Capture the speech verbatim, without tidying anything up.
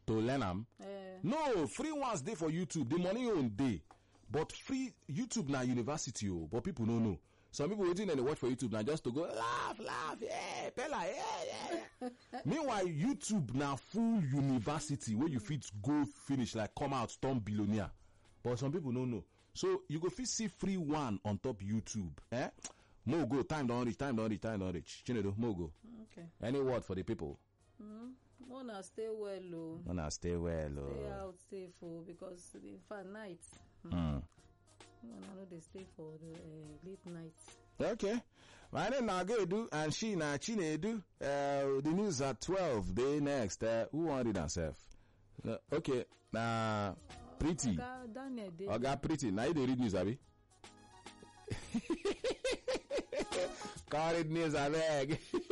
to learn am. Uh, No, free ones dey for YouTube. The money own dey. But free YouTube na university o, but people no know. Some people waiting and they watch for YouTube now just to go laugh, laugh, yeah, Pella, yeah, yeah. Meanwhile, YouTube now full university where you fit go finish, like come out, turn billionaire. But some people don't know. So you go fit see free one on top YouTube. Eh? Mo go, time don't reach, time don't reach, time don't reach. Chinedu, Mo go. okay. Any word for the people? Mm. Wanna stay well, oh. Wanna stay well, oh. Stay out safe, oh, because in fact night. Mm. Mm. I know they stay for the uh, late night. Okay. My name na Gedu and she na Chinedu. Uh, the news at twelve. Day next. Uh, who wanted herself? Uh, okay. Nah, Pretty. Oga Daniel dey. Oga Pretty. Now you dey read news, abi? Call it news, abeg.